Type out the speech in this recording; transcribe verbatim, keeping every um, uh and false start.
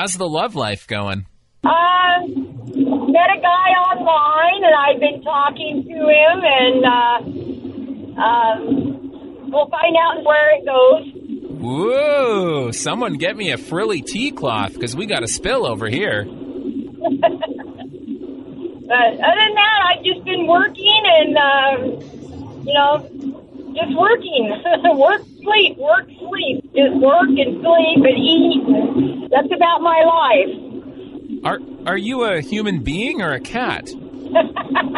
How's the love life going? Uh, met a guy online, and I've been talking to him, and uh, uh, we'll find out where it goes. Whoa! Someone get me a frilly tea cloth, because we got a spill over here. But other than that, I've just been working and, uh, you know, just working. Work, sleep, work, sleep. Just work and sleep and eat. That's about my life. Are are you a human being or a cat?